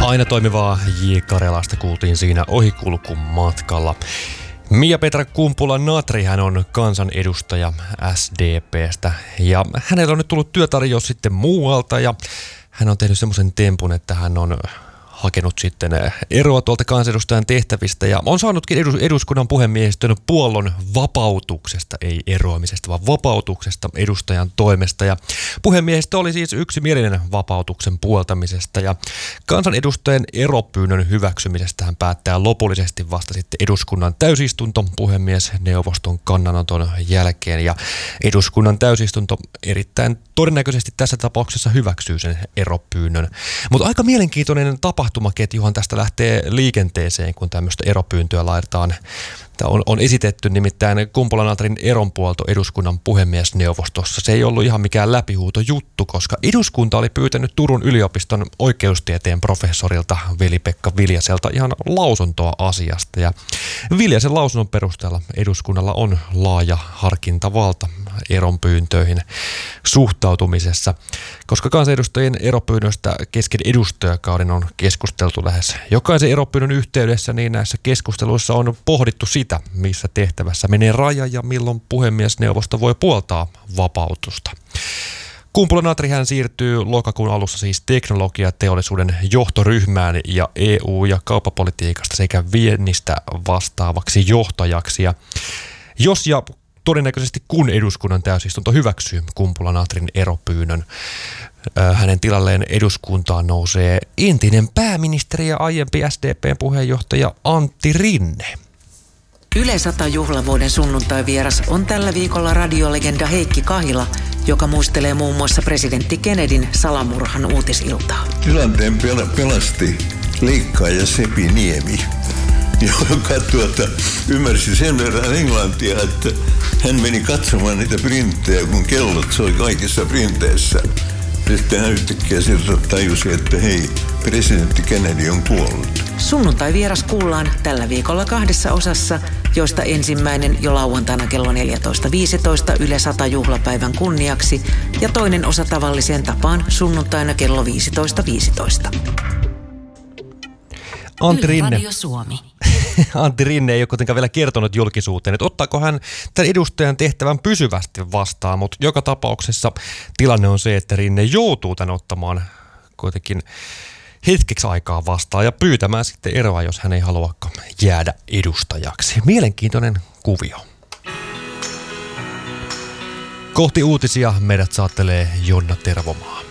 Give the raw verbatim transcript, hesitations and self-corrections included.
Aina toimivaa J. Karjalasta kuultiin siinä ohikulkumatkalla. Mia-Petra Kumpula-Natri, hän on kansanedustaja S D P:stä ja hänellä on nyt tullut työtarjous sitten muualta ja hän on tehnyt semmoisen tempun, että hän on hakenut sitten eroa tuolta kansanedustajan tehtävistä ja on saanutkin eduskunnan puhemiehistön puollon vapautuksesta, ei eroamisesta, vaan vapautuksesta edustajan toimesta. Ja puhemiehistö oli siis yksimielinen vapautuksen puoltamisesta ja kansanedustajan eropyynnön hyväksymisestä hän päättää lopullisesti vasta sitten eduskunnan täysistunto puhemiesneuvoston kannanoton jälkeen ja eduskunnan täysistunto erittäin todennäköisesti tässä tapauksessa hyväksyy sen eropyynnön. Mutta aika mielenkiintoinen tapahtumaketjuhan tästä lähtee liikenteeseen, kun tämmöistä eropyyntöä laitetaan. Tämä on, on esitetty nimittäin Kumpula-Natrin eronpuolto eduskunnan puhemiesneuvostossa. Se ei ollut ihan mikään läpihuutojuttu, koska eduskunta oli pyytänyt Turun yliopiston oikeustieteen professorilta Veli-Pekka Viljaselta ihan lausuntoa asiasta. Ja Viljasen lausunnon perusteella eduskunnalla on laaja harkintavalta eronpyyntöihin suhtautumisessa, koska kansanedustajien eropyynnöstä kesken edustajakauden on keskusteltu lähes jokaisen eropyynnön yhteydessä, niin näissä keskusteluissa on pohdittu sitä, missä tehtävässä menee raja ja milloin puhemiesneuvosto voi puoltaa vapautusta. Kumpula-Natri hän siirtyy lokakuun alussa siis teknologiateollisuuden johtoryhmään ja E U- ja kauppapolitiikasta sekä viennistä vastaavaksi johtajaksi. Ja jos ja todennäköisesti kun eduskunnan täysistunto hyväksyy Kumpula-Natrin eropyynnön, hänen tilalleen eduskuntaan nousee entinen pääministeri ja aiempi S D P:n puheenjohtaja Antti Rinne. Yle sata juhlavuoden sunnuntai-vieras on tällä viikolla radiolegenda Heikki Kahila, joka muistelee muun muassa presidentti Kennedyn salamurhan uutisiltaa. Tilanteen pel- pelasti leikkaaja Sepi Niemi, joka tuota, ymmärsi sen verran englantia, että hän meni katsomaan niitä printtejä, kun kellot soi kaikissa printeissä. Sitten hän yhtäkkiä sieltä tajusi, että hei, presidentti Kennedy on kuollut. Sunnuntai-vieras kuullaan tällä viikolla kahdessa osassa, joista ensimmäinen jo lauantaina kello neljätoista viisitoista Yle sata juhlapäivän kunniaksi ja toinen osa tavalliseen tapaan sunnuntaina kello viisitoista viisitoista. Antti Rinne. Radio Suomi. Antti Rinne ei ole kuitenkaan vielä kertonut julkisuuteen, että ottaako hän tämän edustajan tehtävän pysyvästi vastaan, mutta joka tapauksessa tilanne on se, että Rinne joutuu tämän ottamaan kuitenkin hetkeksi aikaa vastaan ja pyytämään sitten eroa, jos hän ei haluakaan jäädä edustajaksi. Mielenkiintoinen kuvio. Kohti uutisia meidät saattelee Jonna Tervomaa.